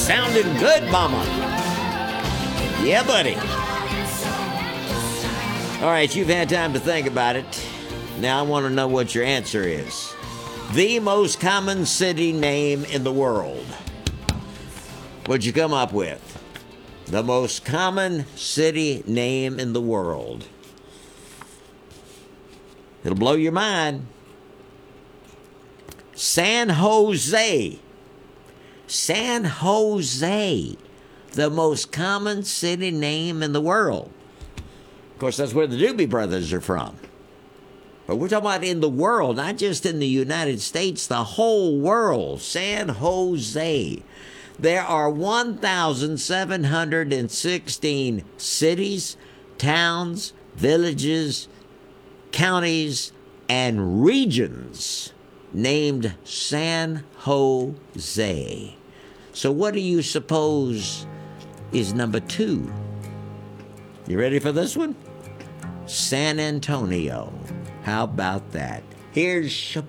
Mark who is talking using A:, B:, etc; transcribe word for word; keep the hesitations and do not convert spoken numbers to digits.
A: Sounding good, mama. Yeah, buddy. All right, you've had time to think about it. Now I want to know what your answer is. The most common city name in the world. What'd you come up with? The most common city name in the world. It'll blow your mind. San Jose. San Jose. The most common city name in the world. Of course, that's where the Doobie Brothers are from. But we're talking about in the world, not just in the United States, the whole world. San Jose. There are one thousand seven hundred sixteen cities, towns, villages, counties, and regions named San Jose. So what do you suppose is number two? You ready for this one? San Antonio. How about that? Here's